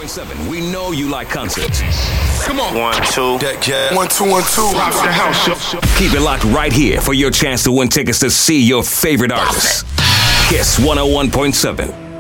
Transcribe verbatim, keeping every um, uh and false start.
point seven. We know you like concerts. Come on. One, two. That cat. One, two, one, two. Rock the house. Keep it locked right here for your chance to win tickets to see your favorite artists. Kiss one oh one point seven.